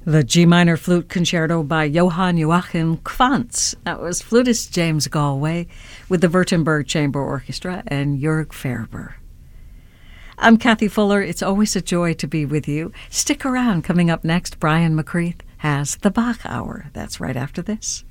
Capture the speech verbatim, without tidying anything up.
The G minor flute concerto by Johann Joachim Quantz. That was flutist James Galway with the Württemberg Chamber Orchestra and Jörg Ferber. I'm Kathy Fuller. It's always a joy to be with you. Stick around. Coming up next, Brian McCreath has the Bach Hour. That's right after this.